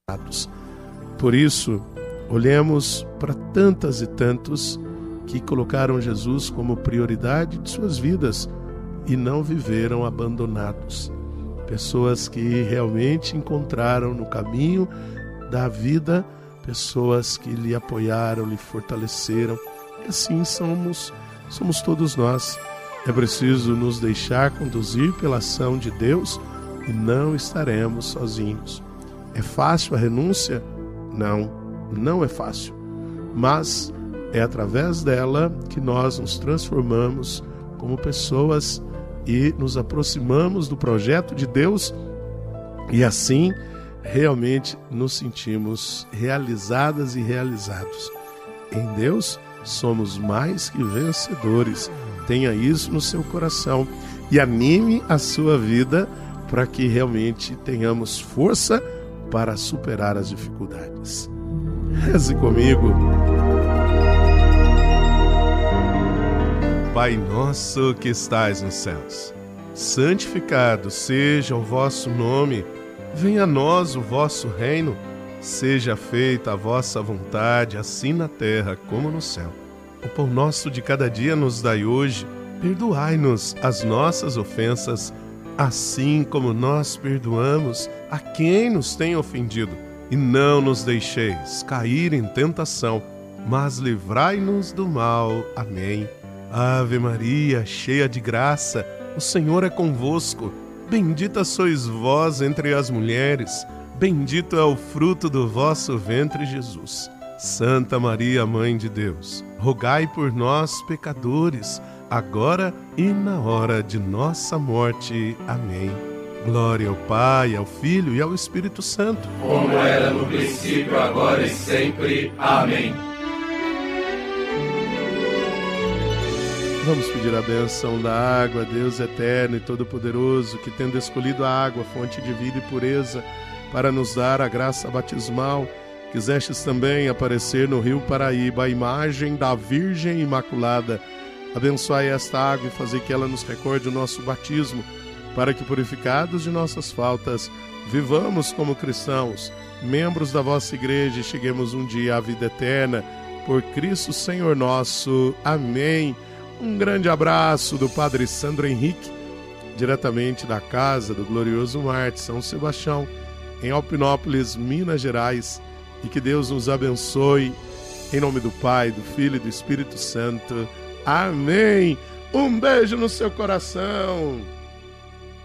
Por isso, olhemos para tantas e tantos que colocaram Jesus como prioridade de suas vidas e não viveram abandonados. Pessoas que realmente encontraram no caminho da vida, pessoas que lhe apoiaram, lhe fortaleceram. E assim somos todos nós. É preciso nos deixar conduzir pela ação de Deus e não estaremos sozinhos. É fácil a renúncia? Não, não é fácil. Mas é através dela que nós nos transformamos como pessoas e nos aproximamos do projeto de Deus e assim realmente nos sentimos realizadas e realizados. Em Deus somos mais que vencedores. Tenha isso no seu coração e anime a sua vida para que realmente tenhamos força para superar as dificuldades. Reze comigo. Pai nosso que estais nos céus, santificado seja o vosso nome. Venha a nós o vosso reino. Seja feita a vossa vontade, assim na terra como no céu. O pão nosso de cada dia nos dai hoje. Perdoai-nos as nossas ofensas, assim como nós perdoamos a quem nos tem ofendido. E não nos deixeis cair em tentação, mas livrai-nos do mal. Amém. Ave Maria, cheia de graça, o Senhor é convosco. Bendita sois vós entre as mulheres, bendito é o fruto do vosso ventre, Jesus. Santa Maria, Mãe de Deus, rogai por nós, pecadores, agora e na hora de nossa morte. Amém. Glória ao Pai, ao Filho e ao Espírito Santo. Como era no princípio, agora e sempre. Amém. Vamos pedir a bênção da água, Deus eterno e todo-poderoso, que tendo escolhido a água, fonte de vida e pureza, para nos dar a graça batismal, quisestes também aparecer no rio Paraíba, a imagem da Virgem Imaculada. Abençoai esta água e fazei que ela nos recorde o nosso batismo, para que, purificados de nossas faltas, vivamos como cristãos, membros da vossa igreja, e cheguemos um dia à vida eterna. Por Cristo Senhor nosso. Amém. Um grande abraço do Padre Sandro Henrique, diretamente da casa do glorioso Marte São Sebastião, em Alpinópolis, Minas Gerais. E que Deus nos abençoe, em nome do Pai, do Filho e do Espírito Santo. Amém. Um beijo no seu coração.